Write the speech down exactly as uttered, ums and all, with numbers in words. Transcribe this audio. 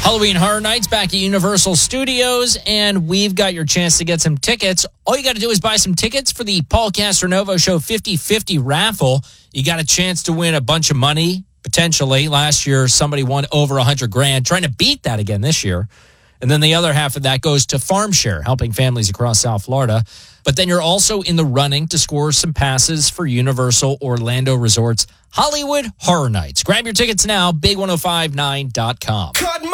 Halloween Horror Nights back at Universal Studios, and we've got your chance to get some tickets. All you got to do is buy some tickets for the Paul Castronovo Show fifty fifty raffle. You got a chance to win a bunch of money, potentially. Last year, somebody won over one hundred grand, trying to beat that again this year. And then the other half of that goes to FarmShare, helping families across South Florida. But then you're also in the running to score some passes for Universal Orlando Resort's Hollywood Horror Nights. Grab your tickets now, big ten fifty-nine dot com.